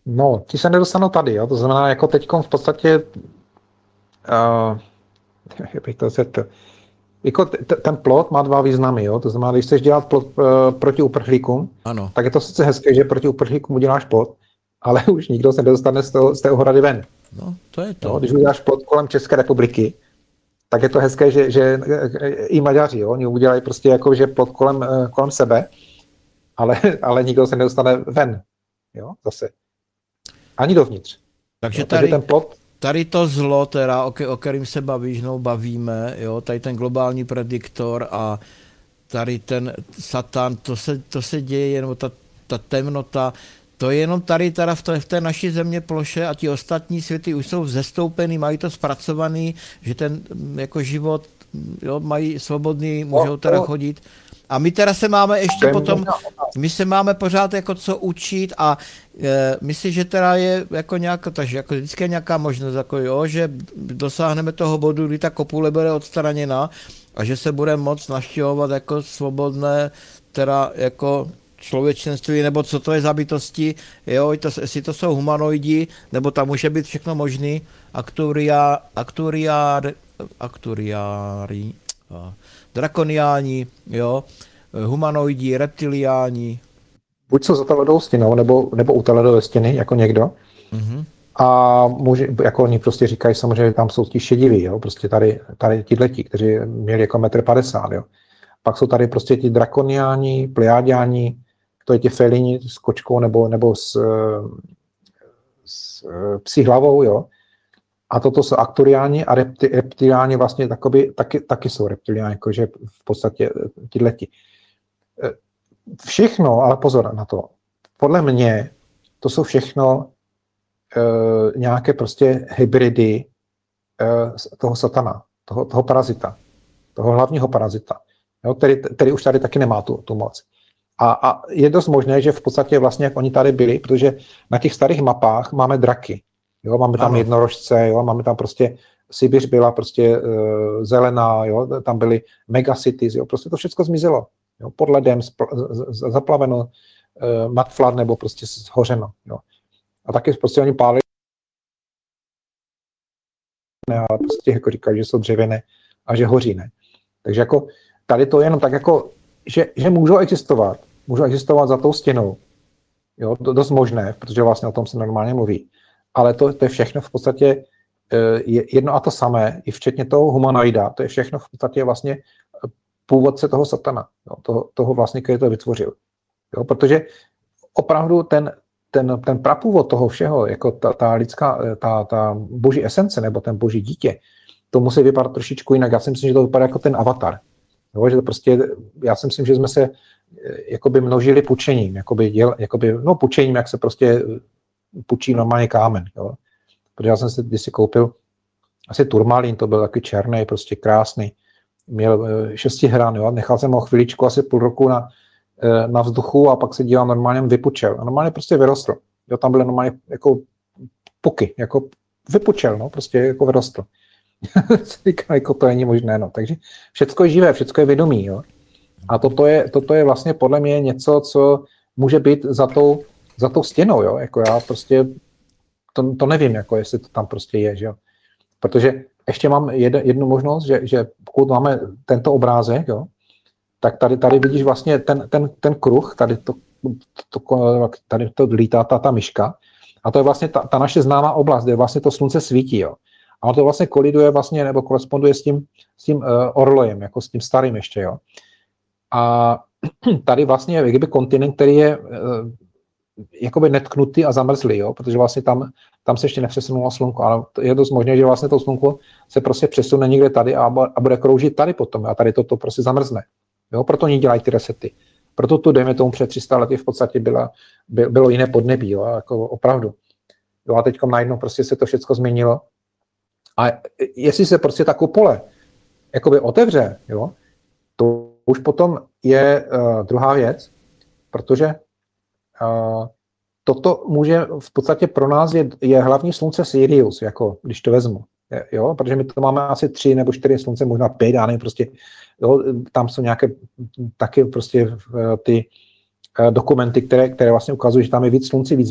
No, ti se nedostanou tady, jo? To znamená, jako teďkom v podstatě, jak bych to řekl, jako ten plot má dva významy, jo? To znamená, když chceš dělat plot proti uprchlíkům, Ano. tak je to sice hezké, že proti uprchlíkům uděláš plot, ale už nikdo se nedostane z té ohrady ven. No, to je to. Jo? Když uděláš plot kolem České republiky, tak je to hezké, že i Maďaři, jo? Oni udělají prostě jako, že plot kolem sebe, ale nikdo se nedostane ven, jo? Zase. Ani dovnitř. Takže jo? Takže ten plot. tady to zlo, teda, o kterým se bavíš, no, bavíme, jo, tady ten globální prediktor a tady ten satan, to se děje jenom ta temnota, to je jenom tady teda v té naší země ploše a ti ostatní světy už jsou vzestoupený, mají to zpracovaný, že ten jako život, jo, mají svobodný, můžou teda chodit. A my teda se máme ještě potom, my se máme pořád jako co učit a myslím, že teda je jako nějaká, takže jako vždycky je nějaká možnost, jako jo, že dosáhneme toho bodu, kdy ta kopule bude odstraněna a že se bude moct navštěvovat jako svobodné, teda jako člověčenství, nebo co to je za bytosti, jo, jestli to jsou humanoidi, nebo tam může být všechno možný, akturiári, drakoniáni, jo, humanoidi, reptiliáni. Buď jsou za to ledovou stěnou, nebo u té ledové stěny, jako někdo. Mm-hmm. A jako oni prostě říkají samozřejmě, že tam jsou ti šediví, jo, prostě tady tihleti, kteří měli jako 1,50 m, jo. Pak jsou tady prostě ti drakoniáni, plejáďáni, to je ti felini s kočkou nebo s psí hlavou, jo. A toto jsou akturiáni a reptiliáni vlastně taky jsou reptiliáni, jakože v podstatě tihleti. Všechno, ale pozor na to, podle mě to jsou všechno nějaké prostě hybridy toho satana, toho parazita, toho hlavního parazita, jo, který už tady taky nemá tu moc. A je dost možné, že v podstatě vlastně, jak oni tady byli, protože na těch starých mapách máme draky, jo, máme tam jednorožce, jo, máme tam prostě, Sibiř byla prostě zelená, jo, tam byly megacities, jo, prostě to všechno zmizelo, jo, pod ledem, zaplaveno, mudflood nebo prostě zhořeno, jo. A taky prostě oni pálili, ale prostě jako říkají, že jsou dřevěné a že hoří, ne. Takže jako tady to je jenom tak jako, že můžou existovat za tou stěnou, jo, dost možné, protože vlastně o tom se normálně mluví, ale to je všechno v podstatě jedno a to samé, i včetně toho humanoida, to je všechno v podstatě vlastně původce toho satana, jo, toho vlastně, který to vytvořil, jo, protože opravdu ten prapůvod toho všeho, jako ta lidská, ta boží esence, nebo ten boží dítě, to musí vypadat trošičku jinak. Já si myslím, že to vypadá jako ten avatar. Jo, že to prostě, já si myslím, že jsme se jakoby množili pučením, pučením, jak se prostě pučí normálně kámen. Jo. Protože já jsem si kdysi koupil asi turmalín, to byl takový černý, prostě krásný. Měl 6 hran, jo, nechal jsem ho chviličku, asi půl roku na vzduchu a pak se dívám, normálně vypučel. A normálně prostě vyrostl. Jo, tam byly normálně jako puky, jako vypučel, no, prostě jako vyrostl. Říká, jako to není možné, no. Takže všecko je živé, všecko je vědomí, jo. A toto je vlastně podle mě něco, co může být za tou stěnou, jo. Jako já prostě to nevím, jako jestli to tam prostě je, že jo. Protože ještě mám jednu možnost, že pokud máme tento obrázek, jo, tak tady vidíš vlastně ten kruh, tady to lítá ta myška, a to je vlastně ta naše známá oblast, kde vlastně to slunce svítí, jo. A ono to vlastně koliduje vlastně, nebo koresponduje s tím orlojem, jako s tím starým ještě, jo. A tady vlastně je kdyby kontinent, který je jakoby netknutý a zamrzlý, jo, protože vlastně tam se ještě nepřesunulo slunko, ale je dost možné, že vlastně to slunko se prostě přesune někde tady a bude kroužit tady potom a tady to prostě zamrzne. Jo, proto oni dělají ty resety. Proto tu, dejme tomu, před 300 lety v podstatě bylo jiné podnebí, jo, jako opravdu. Jo, a teďkom najednou prostě se to všechno změnilo. A jestli se prostě ta kupole jakoby otevře, jo, to už potom je druhá věc, protože toto může v podstatě pro nás je hlavní slunce Sirius, jako když to vezmu. Jo, protože my to máme asi 3 nebo 4 slunce, možná 5, já nevím, prostě, jo, tam jsou nějaké taky prostě ty dokumenty, které vlastně ukazují, že tam je víc slunci, víc